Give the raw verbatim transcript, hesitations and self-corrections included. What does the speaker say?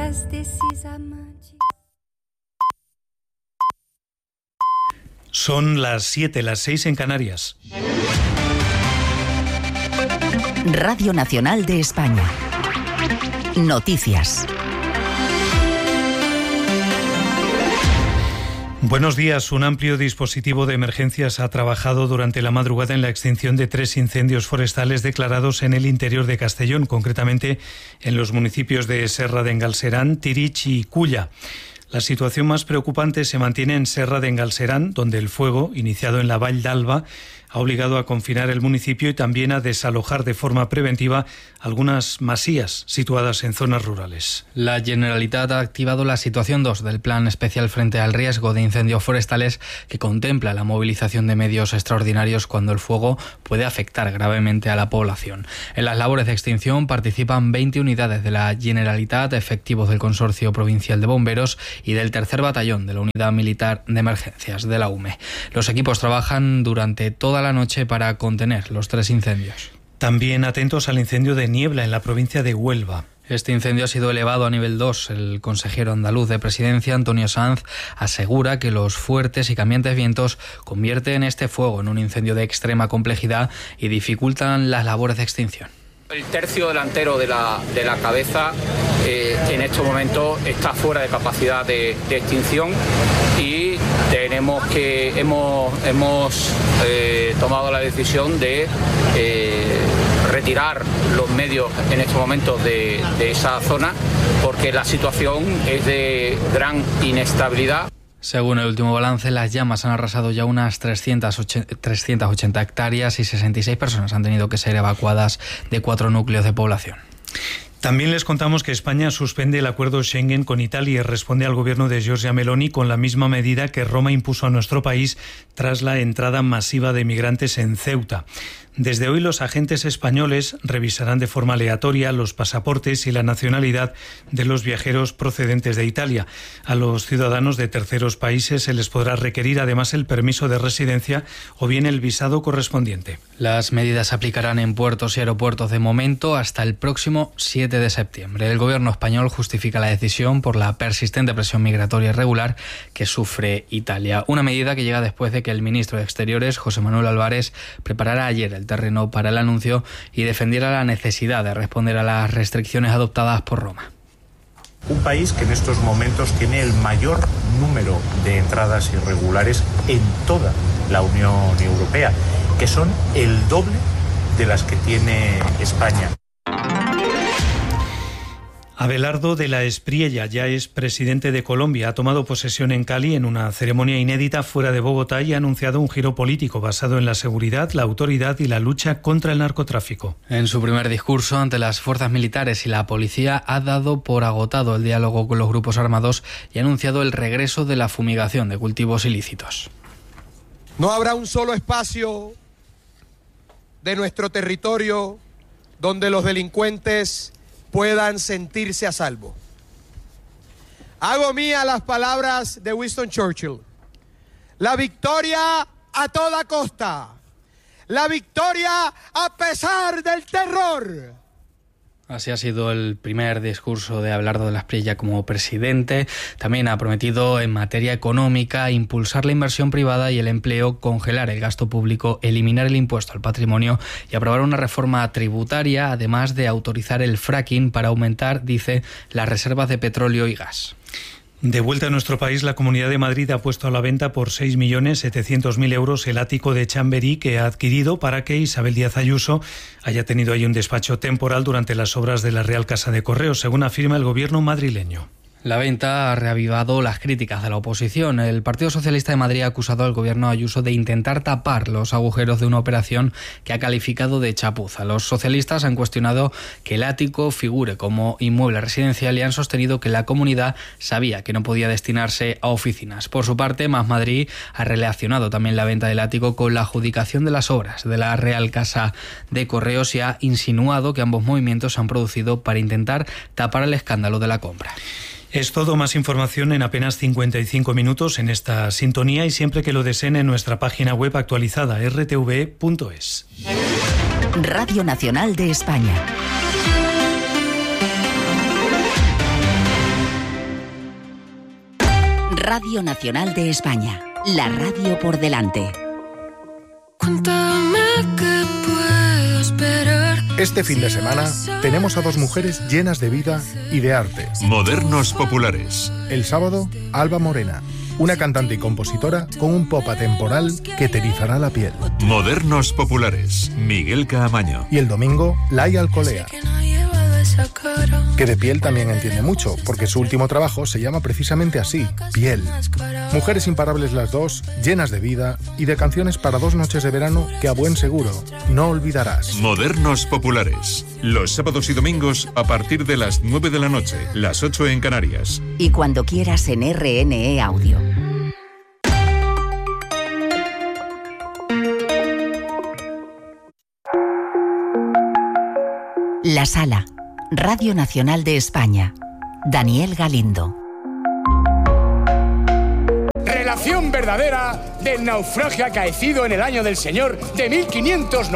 face desses amantes. Son las siete, las seis en Canarias. Radio Nacional de España. Noticias. Buenos días. Un amplio dispositivo de emergencias ha trabajado durante la madrugada en la extinción de tres incendios forestales declarados en el interior de Castellón, concretamente en los municipios de Serra de Engalserán, Tirich y Culla. La situación más preocupante se mantiene en Serra de Engalserán, donde el fuego, iniciado en la Vall d'Alba, ha obligado a confinar el municipio y también a desalojar de forma preventiva algunas masías situadas en zonas rurales. La Generalitat ha activado la situación dos del Plan Especial frente al riesgo de incendios forestales, que contempla la movilización de medios extraordinarios cuando el fuego puede afectar gravemente a la población. En las labores de extinción participan veinte unidades de la Generalitat, efectivos del Consorcio Provincial de Bomberos y del tercer Batallón de la Unidad Militar de Emergencias de la U M E. Los equipos trabajan durante toda la noche para contener los tres incendios. También atentos al incendio de Niebla en la provincia de Huelva. Este incendio ha sido elevado a nivel dos. El consejero andaluz de Presidencia, Antonio Sanz, asegura que los fuertes y cambiantes vientos convierten este fuego en un incendio de extrema complejidad y dificultan las labores de extinción. El tercio delantero de la, de la cabeza eh, en estos momentos está fuera de capacidad de, de extinción y tenemos que hemos, hemos eh, tomado la decisión de eh, retirar los medios en estos momentos de, de esa zona, porque la situación es de gran inestabilidad. Según el último balance, las llamas han arrasado ya unas trescientas ochenta hectáreas y sesenta y seis personas han tenido que ser evacuadas de cuatro núcleos de población. También les contamos que España suspende el acuerdo Schengen con Italia y responde al gobierno de Giorgia Meloni con la misma medida que Roma impuso a nuestro país tras la entrada masiva de migrantes en Ceuta. Desde hoy los agentes españoles revisarán de forma aleatoria los pasaportes y la nacionalidad de los viajeros procedentes de Italia. A los ciudadanos de terceros países se les podrá requerir además el permiso de residencia o bien el visado correspondiente. Las medidas se aplicarán en puertos y aeropuertos de momento hasta el próximo siete de septiembre. El gobierno español justifica la decisión por la persistente presión migratoria irregular que sufre Italia. Una medida que llega después de que el ministro de Exteriores, José Manuel Álvarez, preparara ayer el terreno para el anuncio y defendiera la necesidad de responder a las restricciones adoptadas por Roma. Un país que en estos momentos tiene el mayor número de entradas irregulares en toda la Unión Europea, que son el doble de las que tiene España. Abelardo de la Espriella ya es presidente de Colombia. Ha tomado posesión en Cali en una ceremonia inédita fuera de Bogotá y ha anunciado un giro político basado en la seguridad, la autoridad y la lucha contra el narcotráfico. En su primer discurso ante las fuerzas militares y la policía ha dado por agotado el diálogo con los grupos armados y ha anunciado el regreso de la fumigación de cultivos ilícitos. No habrá un solo espacio de nuestro territorio donde los delincuentes puedan sentirse a salvo. Hago mía las palabras de Winston Churchill. La victoria a toda costa. La victoria a pesar del terror. Así ha sido el primer discurso de Abelardo de la Espriella como presidente. También ha prometido en materia económica impulsar la inversión privada y el empleo, congelar el gasto público, eliminar el impuesto al patrimonio y aprobar una reforma tributaria, además de autorizar el fracking para aumentar, dice, las reservas de petróleo y gas. De vuelta a nuestro país, la Comunidad de Madrid ha puesto a la venta por seis millones setecientos mil euros el ático de Chamberí que ha adquirido para que Isabel Díaz Ayuso haya tenido ahí un despacho temporal durante las obras de la Real Casa de Correos, según afirma el gobierno madrileño. La venta ha reavivado las críticas de la oposición. El Partido Socialista de Madrid ha acusado al gobierno Ayuso de intentar tapar los agujeros de una operación que ha calificado de chapuza. Los socialistas han cuestionado que el ático figure como inmueble residencial y han sostenido que la comunidad sabía que no podía destinarse a oficinas. Por su parte, Más Madrid ha relacionado también la venta del ático con la adjudicación de las obras de la Real Casa de Correos y ha insinuado que ambos movimientos se han producido para intentar tapar el escándalo de la compra. Es todo. Más información en apenas cincuenta y cinco minutos en esta sintonía y siempre que lo deseen en nuestra página web actualizada erre te ve punto es. Radio Nacional de España. Radio Nacional de España. La radio por delante. Cuéntame qué puedo esperar. Este fin de semana tenemos a dos mujeres llenas de vida y de arte. Modernos populares. El sábado, Alba Morena, una cantante y compositora con un pop atemporal que te erizará la piel. Modernos populares. Miguel Caamaño. Y el domingo, Laia Alcolea, que de piel también entiende mucho, porque su último trabajo se llama precisamente así, Piel. Mujeres imparables las dos, llenas de vida y de canciones para dos noches de verano que a buen seguro no olvidarás. Modernos populares. Los sábados y domingos a partir de las nueve de la noche, las ocho en Canarias. Y cuando quieras en R N E Audio. La Sala. Radio Nacional de España. Daniel Galindo. Relación verdadera del naufragio acaecido en el año del Señor de mil quinientos noventa.